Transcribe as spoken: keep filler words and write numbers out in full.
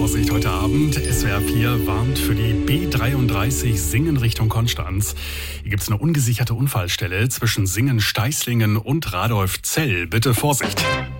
Vorsicht heute Abend. S W R vier warnt für die B dreiunddreißig Singen Richtung Konstanz. Hier gibt es eine ungesicherte Unfallstelle zwischen Singen-Steißlingen und Radolfzell. Bitte Vorsicht!